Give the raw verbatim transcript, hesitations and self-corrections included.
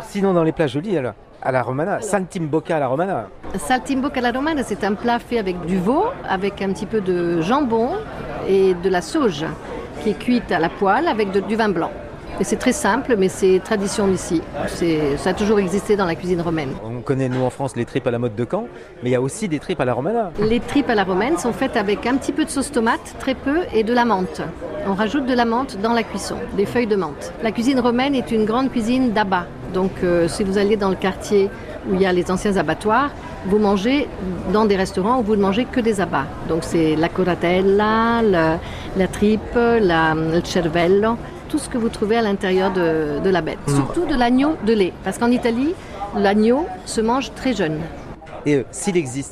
Sinon, dans les plats jolis, alors, à la romana, saltimbocca à la romana. Saltimbocca alla romana, c'est un plat fait avec du veau, avec un petit peu de jambon et de la sauge qui est cuite à la poêle avec de, du vin blanc. Et c'est très simple, mais c'est tradition d'ici. C'est, ça a toujours existé dans la cuisine romaine. On connaît, nous, en France, les tripes à la mode de Caen, mais il y a aussi des tripes à la romana. Les tripes à la romaine sont faites avec un petit peu de sauce tomate, très peu, et de la menthe. On rajoute de la menthe dans la cuisson, des feuilles de menthe. La cuisine romaine est une grande cuisine d'abat. Donc, euh, si vous allez dans le quartier où il y a les anciens abattoirs, vous mangez dans des restaurants où vous ne mangez que des abats. Donc, c'est la coratella, la, la tripe, la, le cervello, tout ce que vous trouvez à l'intérieur de, de la bête. Mmh. Surtout de l'agneau de lait, parce qu'en Italie, l'agneau se mange très jeune. Et euh, s'il existe